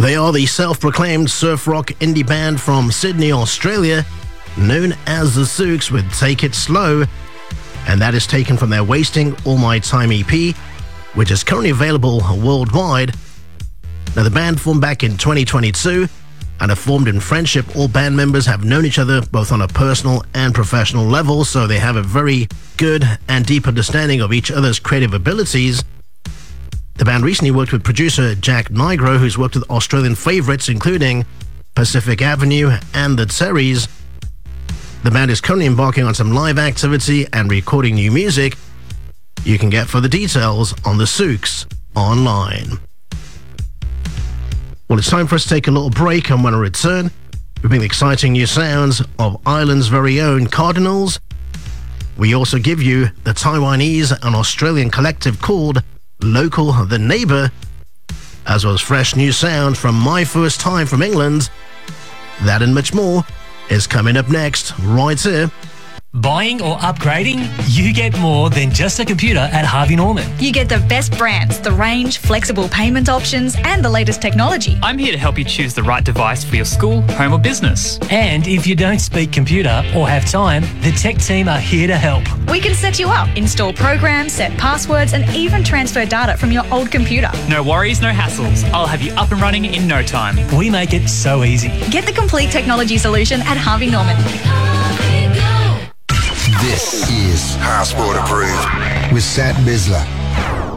They are the self-proclaimed surf rock indie band from Sydney, Australia, known as the Zooks with Take It Slow, and that is taken from their Wasting All My Time EP, which is currently available worldwide. Now, the band formed back in 2022 and are formed in friendship. All band members have known each other both on a personal and professional level, so they have a very good and deep understanding of each other's creative abilities. The band recently worked with producer Jack Nigro, who's worked with Australian favourites including Pacific Avenue and the Terrys. The band is currently embarking on some live activity and recording new music. You can get further details on the Zooks online. Well, it's time for us to take a little break, and when I return, we bring the exciting new sounds of Ireland's very own Cardinals. We also give you the Taiwanese and Australian collective called Local the Neighbour, as well as fresh new sound from My First Time from England. That and much more is coming up next, right here. Buying or upgrading? You get more than just a computer at Harvey Norman. You get the best brands, the range, flexible payment options, and the latest technology. I'm here to help you choose the right device for your school, home or business. And if you don't speak computer or have time, the tech team are here to help. We can set you up, install programs, set passwords, and even transfer data from your old computer. No worries, no hassles. I'll have you up and running in no time. We make it so easy. Get the complete technology solution at Harvey Norman. This is Passport approved with Sat Bisler.